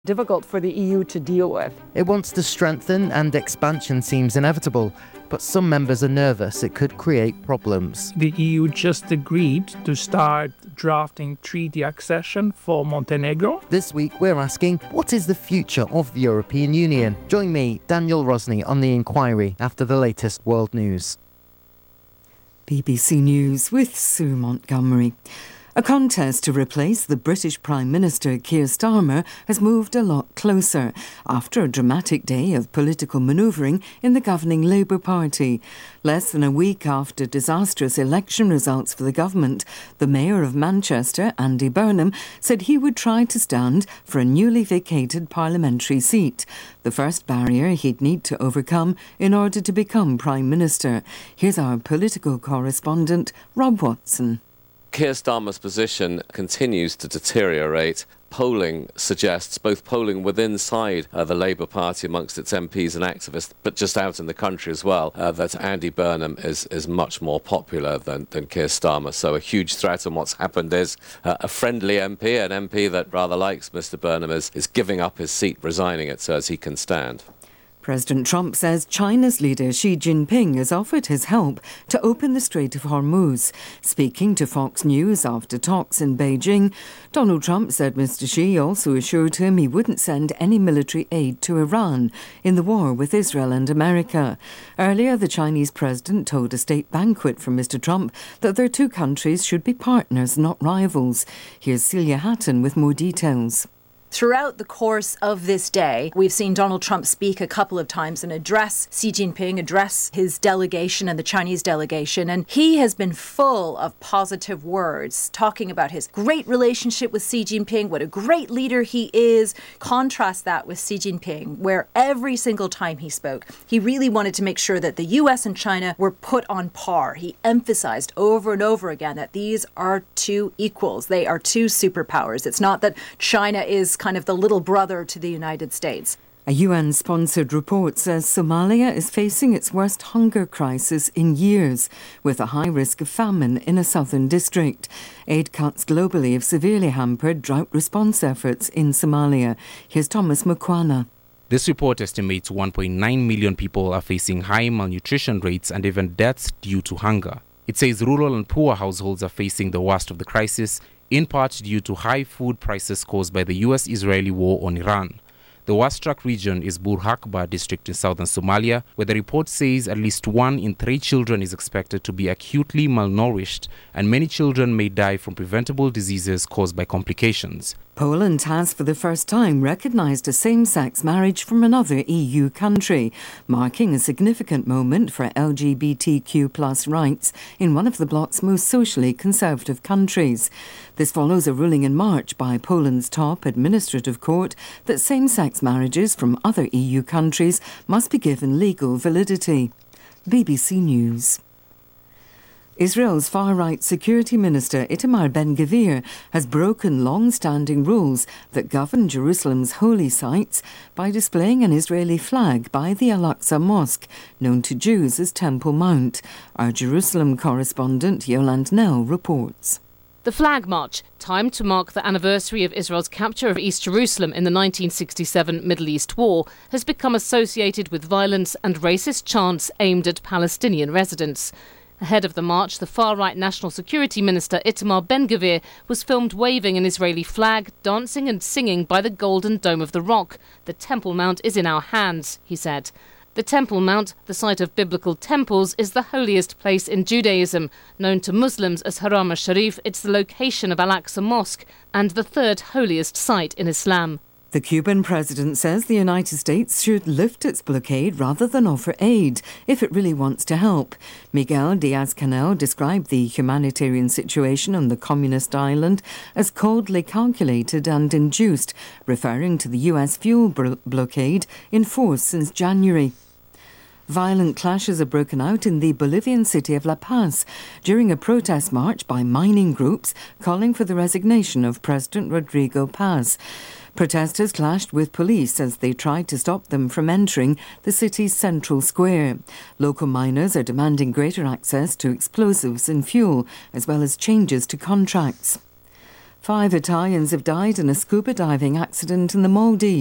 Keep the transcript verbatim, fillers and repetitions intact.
difficult for the E U to deal with. It wants to strengthen and expansion seems inevitable, but some members are nervous it could create problems. The E U just agreed to start drafting treaty accession for Montenegro. This week we're asking, what is the future of the European Union? Join me, Daniel Rosney, on The Inquiry after the latest world news. B B C News with Sue Montgomery. A contest to replace the British Prime Minister Keir Starmer has moved a lot closer after a dramatic day of political manoeuvring in the governing Labour Party. Less than a week after disastrous election results for the government, the Mayor of Manchester, Andy Burnham, said he would try to stand for a newly vacated parliamentary seat, the first barrier he'd need to overcome in order to become Prime Minister. Here's our political correspondent, Rob Watson. Keir Starmer's position continues to deteriorate. Polling suggests, both polling within inside uh, the Labour Party amongst its M Ps and activists, but just out in the country as well, uh, that Andy Burnham is, is much more popular than, than Keir Starmer. So a huge threat, and what's happened is uh, a friendly M P, an M P that rather likes Mister Burnham, is, is giving up his seat, resigning it so as he can stand. President Trump says China's leader Xi Jinping has offered his help to open the Strait of Hormuz. Speaking to Fox News after talks in Beijing, Donald Trump said Mister Xi also assured him he wouldn't send any military aid to Iran in the war with Israel and America. Earlier, the Chinese president told a state banquet from Mister Trump that their two countries should be partners, not rivals. Here's Celia Hatton with more details. Throughout the course of this day, we've seen Donald Trump speak a couple of times and address Xi Jinping, address his delegation and the Chinese delegation. And he has been full of positive words, talking about his great relationship with Xi Jinping, what a great leader he is. Contrast that with Xi Jinping, where every single time he spoke, he really wanted to make sure that the U S and China were put on par. He emphasized over and over again that these are two equals. They are two superpowers. It's not that China is kind of the little brother to the United States. A U N-sponsored report says Somalia is facing its worst hunger crisis in years, with a high risk of famine in a southern district. Aid cuts globally have severely hampered drought response efforts in Somalia. Here's Thomas Mukwana. This report estimates one point nine million people are facing high malnutrition rates and even deaths due to hunger. It says rural and poor households are facing the worst of the crisis, in part due to high food prices caused by the U S-Israeli war on Iran. The worst-struck region is Burhakba district in southern Somalia, where the report says at least one in three children is expected to be acutely malnourished, and many children may die from preventable diseases caused by complications. Poland has for the first time recognised a same-sex marriage from another E U country, marking a significant moment for L G B T Q plus rights in one of the bloc's most socially conservative countries. This follows a ruling in March by Poland's top administrative court that same-sex marriages from other E U countries must be given legal validity. B B C News. Israel's far-right security minister Itamar Ben-Gvir has broken long-standing rules that govern Jerusalem's holy sites by displaying an Israeli flag by the Al-Aqsa Mosque, known to Jews as Temple Mount. Our Jerusalem correspondent Yolande Nell reports. The Flag March, timed to mark the anniversary of Israel's capture of East Jerusalem in the nineteen sixty-seven Middle East War, has become associated with violence and racist chants aimed at Palestinian residents. Ahead of the march, the far-right National Security Minister Itamar Ben-Gvir was filmed waving an Israeli flag, dancing and singing by the Golden Dome of the Rock. The Temple Mount is in our hands, he said. The Temple Mount, the site of biblical temples, is the holiest place in Judaism. Known to Muslims as Haram al-Sharif, it's the location of Al-Aqsa Mosque and the third holiest site in Islam. The Cuban president says the United States should lift its blockade rather than offer aid if it really wants to help. Miguel Diaz-Canel described the humanitarian situation on the communist island as coldly calculated and induced, referring to the U S fuel blo- blockade in force since January. Violent clashes have broken out in the Bolivian city of La Paz during a protest march by mining groups calling for the resignation of President Rodrigo Paz. Protesters clashed with police as they tried to stop them from entering the city's central square. Local miners are demanding greater access to explosives and fuel, as well as changes to contracts. Five Italians have died in a scuba diving accident in the Maldives.